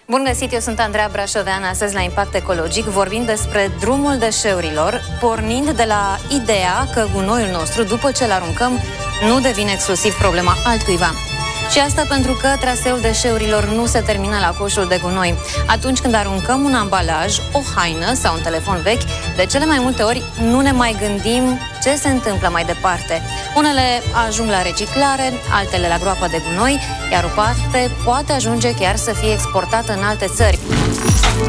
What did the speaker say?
Bun găsit, eu sunt Andreea Brașovean. Astăzi la Impact Ecologic vorbim despre drumul deșeurilor, pornind de la ideea că gunoiul nostru, după ce îl aruncăm, nu devine exclusiv problema altcuiva. Și asta pentru că traseul deșeurilor nu se termină la coșul de gunoi. Atunci când aruncăm un ambalaj, o haină sau un telefon vechi, de cele mai multe ori nu ne mai gândim ce se întâmplă mai departe. Unele ajung la reciclare, altele la groapa de gunoi, iar o parte poate ajunge chiar să fie exportată în alte țări.